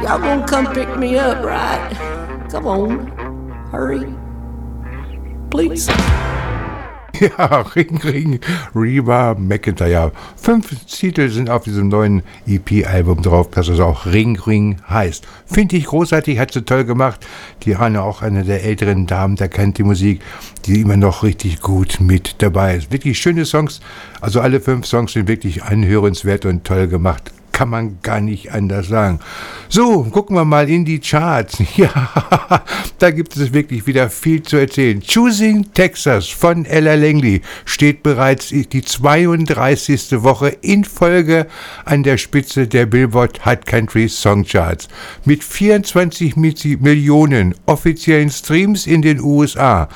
Y'all gonna come pick me up, right? Come on. Hurry. Please. Ja, Ring, Ring, Reba McEntire. 5 Titel sind auf diesem neuen EP-Album drauf, das es auch Ring, Ring heißt. Finde ich großartig, hat sie toll gemacht. Die Anne, auch eine der älteren Damen der Country-Musik, die immer noch richtig gut mit dabei ist. Wirklich schöne Songs, also alle 5 Songs sind wirklich anhörenswert und toll gemacht. Kann man gar nicht anders sagen. So, gucken wir mal in die Charts. Ja, da gibt es wirklich wieder viel zu erzählen. Choosing Texas von Ella Langley steht bereits die 32. Woche in Folge an der Spitze der Billboard Hot Country Song Charts. Mit 24 Millionen offiziellen Streams in den USA,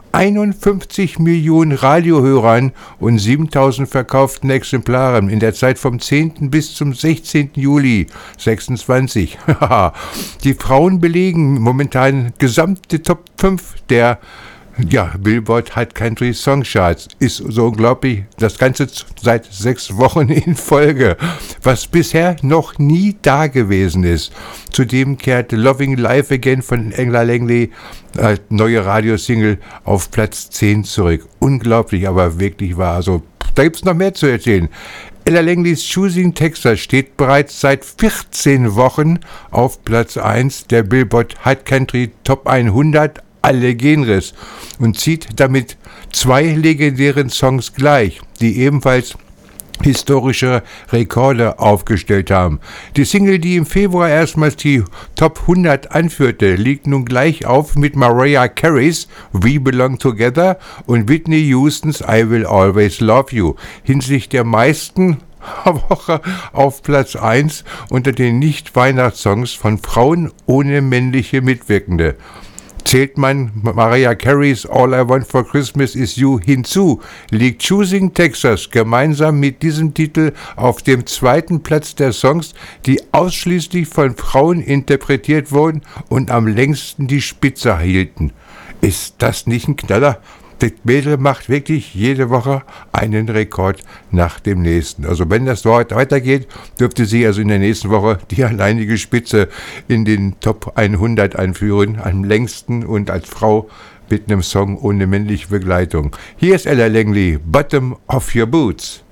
51 Millionen Radiohörern und 7.000 verkauften Exemplaren in der Zeit vom 10. bis zum 16. Juli 26. Die Frauen belegen momentan gesamte Top 5 der Billboard Hot Country Song Charts. Ist so unglaublich, das Ganze seit 6 Wochen in Folge, was bisher noch nie da gewesen ist. Zudem kehrt Loving Life Again von Ella Langley, neue Radiosingle, auf Platz 10 zurück. Unglaublich, aber wirklich wahr. Also, da gibt es noch mehr zu erzählen. Ella Langleys Choosing Texas steht bereits seit 14 Wochen auf Platz 1 der Billboard Hot Country Top 100 alle Genres und zieht damit 2 legendären Songs gleich, die ebenfalls historische Rekorde aufgestellt haben. Die Single, die im Februar erstmals die Top 100 anführte, liegt nun gleich auf mit Mariah Careys We Belong Together und Whitney Houstons I Will Always Love You. Hinsichtlich der meisten Woche auf Platz 1 unter den Nicht-Weihnachtssongs von Frauen ohne männliche Mitwirkende. Zählt man Mariah Careys All I Want for Christmas Is You hinzu, liegt Choosing Texas gemeinsam mit diesem Titel auf dem 2. Platz der Songs, die ausschließlich von Frauen interpretiert wurden und am längsten die Spitze hielten. Ist das nicht ein Knaller? Das Mädel macht wirklich jede Woche einen Rekord nach dem nächsten. Also wenn das dort weitergeht, dürfte sie also in der nächsten Woche die alleinige Spitze in den Top 100 einführen, am längsten und als Frau mit einem Song ohne männliche Begleitung. Hier ist Ella Langley, Bottom of Your Boots.